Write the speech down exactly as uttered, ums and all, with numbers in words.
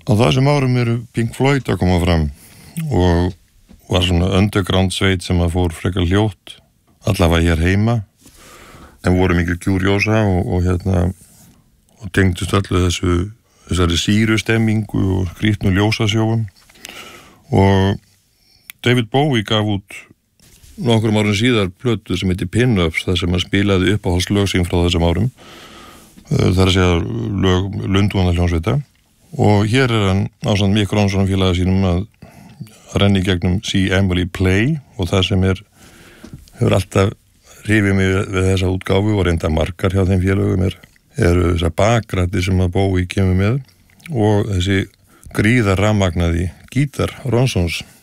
Á þessum árum eru Pink Floyd að koma fram og var svona underground sveit sem að fór frekar hljótt, allavega hér heima, en voru mikil gjúrjósa og, og hérna og tengdust öllu þessu þessari síru stemmingu og skrýtnu ljósasjóum og David Bowie gaf út nokkrum árum síðar plötu sem heitir Pin-Ups, þar sem hann spilaði uppáhaldslög sín frá þessum árum, það er að segja lög Lundúnahljómsveita. Og hér er hann ásamt Mick Ronson félaga sínum að renna í gegnum See Emily Play og það sem er hefur alltaf hrifið mig við þessa útgáfu og reynda margar hjá þeim félögum er eru þessar bakrættir sem að Bowie kemur með og þessi gríðar rafmagnaði gítar Ronsons.